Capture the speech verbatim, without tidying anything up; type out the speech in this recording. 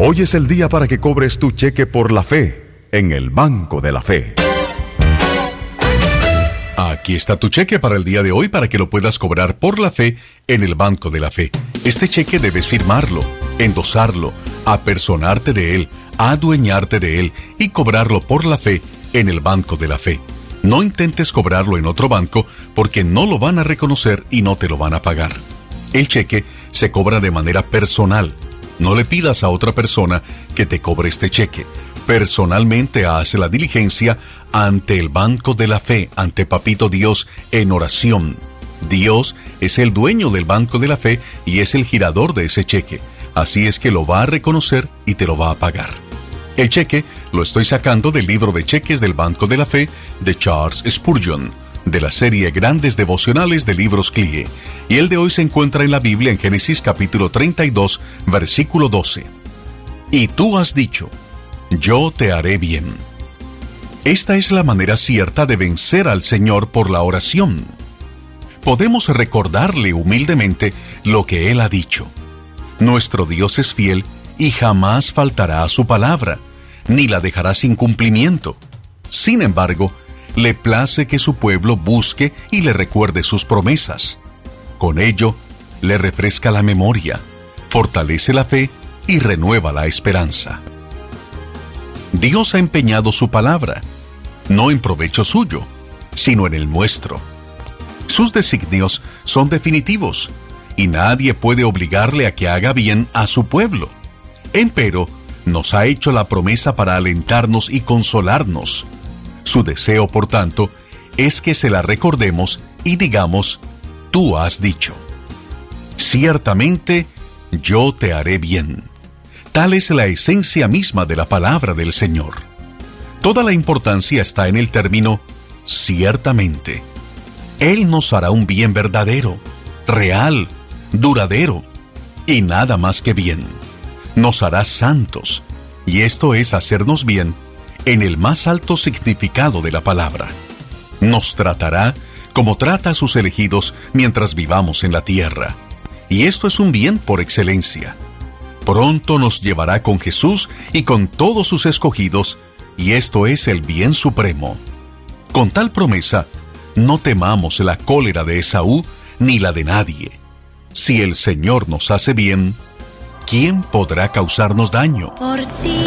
Hoy es el día para que cobres tu cheque por la fe en el Banco de la Fe. Aquí está tu cheque para el día de hoy para que lo puedas cobrar por la fe en el Banco de la Fe. Este cheque debes firmarlo, endosarlo, apersonarte de él, adueñarte de él y cobrarlo por la fe en el Banco de la Fe. No intentes cobrarlo en otro banco porque no lo van a reconocer y no te lo van a pagar. El cheque se cobra de manera personal. No le pidas a otra persona que te cobre este cheque. Personalmente haz la diligencia ante el Banco de la Fe, ante Papito Dios, en oración. Dios es el dueño del Banco de la Fe y es el girador de ese cheque. Así es que lo va a reconocer y te lo va a pagar. El cheque lo estoy sacando del libro de cheques del Banco de la Fe de Charles Spurgeon, de la serie Grandes Devocionales de Libros C L I E. Y el de hoy se encuentra en la Biblia en Génesis capítulo treinta y dos, versículo doce. Y tú has dicho, yo te haré bien. Esta es la manera cierta de vencer al Señor por la oración. Podemos recordarle humildemente lo que Él ha dicho. Nuestro Dios es fiel y jamás faltará a su palabra, ni la dejará sin cumplimiento. Sin embargo, le place que su pueblo busque y le recuerde sus promesas. Con ello, le refresca la memoria, fortalece la fe y renueva la esperanza. Dios ha empeñado su palabra, no en provecho suyo, sino en el nuestro. Sus designios son definitivos, y nadie puede obligarle a que haga bien a su pueblo. Empero, nos ha hecho la promesa para alentarnos y consolarnos. Su deseo, por tanto, es que se la recordemos y digamos, tú has dicho. Ciertamente, yo te haré bien. Tal es la esencia misma de la palabra del Señor. Toda la importancia está en el término ciertamente. Él nos hará un bien verdadero, real, duradero, y nada más que bien. Nos hará santos, y esto es hacernos bien en el más alto significado de la palabra. Nos tratará como trata a sus elegidos mientras vivamos en la tierra. Y esto es un bien por excelencia. Pronto nos llevará con Jesús y con todos sus escogidos, y esto es el bien supremo. Con tal promesa, no temamos la cólera de Esaú ni la de nadie. Si el Señor nos hace bien, ¿quién podrá causarnos daño? Por ti.